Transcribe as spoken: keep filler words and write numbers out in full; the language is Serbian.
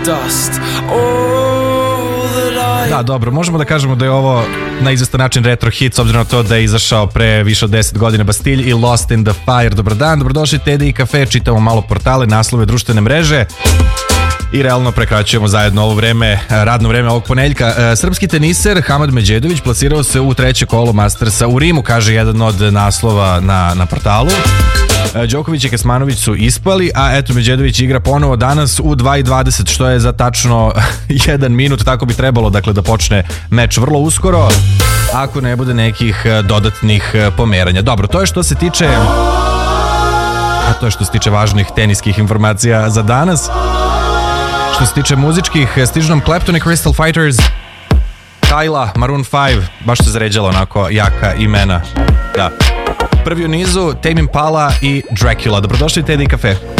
dust. All that I... Da, dobro, možemo da kažemo da je ovo na izvestan način retro hit, s obzirom na to da je izašao pre više od deset godina Bastille i Lost in the Fire. Dobar dan, dobrodošli Teddy i kafe, čitamo malo portale, naslove, društvene mreže i realno prekraćujemo zajedno ovo vreme, radno vreme ovog ponedeljka. Srpski teniser Hamad Medjedović plasirao se u treće kolo Mastersa u Rimu, kaže jedan od naslova na, na portalu. Đoković i Kasmanović su ispali, a eto Medjedović igra ponovo danas u dva i dvadeset, što je za tačno jedan minut, tako bi trebalo dakle da počne meč vrlo uskoro, ako ne bude nekih dodatnih pomeranja. Dobro, to je što se tiče a to je što se tiče važnih teniskih informacija za danas. Što se tiče muzičkih, stižu nam Clapton i Crystal Fighters, Kyla, Maroon five, baš se zaređala onako jaka imena. Da. Prvi u nizu, Tame Impala i Dracula. Dobrodošli Teddy i kafe.